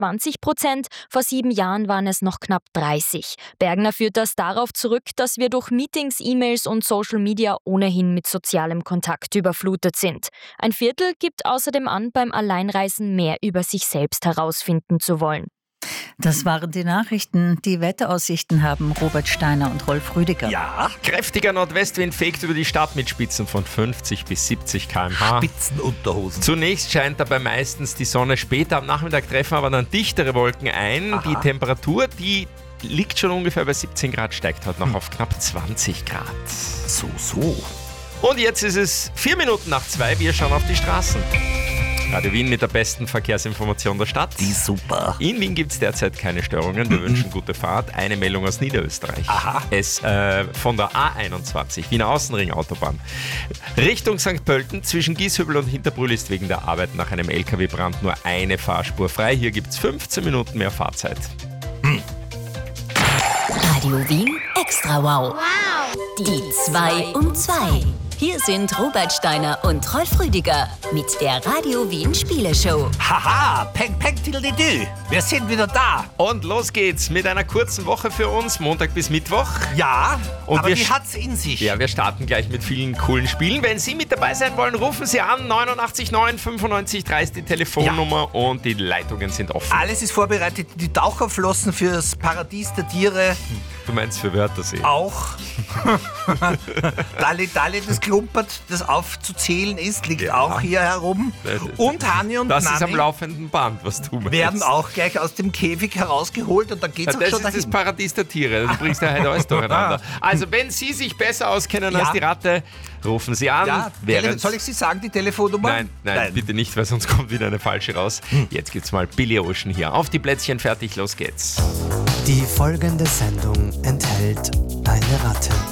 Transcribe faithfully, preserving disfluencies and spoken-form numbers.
zwanzig Prozent, vor sieben Jahren waren es noch knapp dreißig. Bergner führt das darauf zurück, dass wir durch Meetings, E-Mails und Social Media ohnehin mit sozialem Kontakt überflutet sind. Ein Viertel gibt außerdem an, beim Alleinreisen mehr über sich selbst herausfinden zu wollen. Das waren die Nachrichten. Die Wetteraussichten haben Robert Steiner und Rolf Rüdiger. Ja, kräftiger Nordwestwind fegt über die Stadt mit Spitzen von fünfzig bis siebzig Kilometer pro Stunde. Spitzenunterhosen. Zunächst scheint dabei meistens die Sonne, später am Nachmittag treffen aber dann dichtere Wolken ein. Aha. Die Temperatur, die liegt schon ungefähr bei siebzehn Grad, steigt heute noch hm. auf knapp zwanzig Grad. So, so. Und jetzt ist es vier Minuten nach zwei, wir schauen auf die Straßen. Radio Wien mit der besten Verkehrsinformation der Stadt. Die super. In Wien gibt es derzeit keine Störungen. Wir wünschen gute Fahrt. Eine Meldung aus Niederösterreich. Aha. Es äh, von der A einundzwanzig, Wiener Außenring Autobahn. Richtung Sankt Pölten zwischen Gieshübel und Hinterbrühl ist wegen der Arbeit nach einem L K W-Brand nur eine Fahrspur frei. Hier gibt es fünfzehn Minuten mehr Fahrzeit. Hm. Radio Wien Extra Wow. Wow. Die zwei um zwei. Hier sind Robert Steiner und Rolf Rüdiger mit der Radio Wien Spieleshow. Haha, peng peng tiddly-dü. Wir sind wieder da. Und los geht's mit einer kurzen Woche für uns, Montag bis Mittwoch. Ja, und aber wir die st- hat's in sich. Ja, wir starten gleich mit vielen coolen Spielen. Wenn Sie mit dabei sein wollen, rufen Sie an. neunundachtzig neun fünfundneunzig drei ist die Telefonnummer ja. und die Leitungen sind offen. Alles ist vorbereitet. Die Taucherflossen fürs Paradies der Tiere. Du meinst für Wörthersee? Auch. Dalli Dalli, das Klumpert, das aufzuzählen ist, liegt ja. auch hier herum. Und Hani und das Nani ist am laufenden Band, was du meinst. werden auch gleich aus dem Käfig herausgeholt und dann geht's ja, auch das schon ist dahin. das Paradies der Tiere. Du bringst ja heute alles durcheinander. Also, wenn Sie sich besser auskennen Ja. als die Ratte, rufen Sie an. Ja, Während- soll ich Sie sagen, die Telefonnummer? Nein, nein, Nein. bitte nicht, weil sonst kommt wieder eine falsche raus. Jetzt gibt's mal Billy Ocean hier. Auf die Plätzchen, fertig, los geht's. Die folgende Sendung enthält eine Ratte.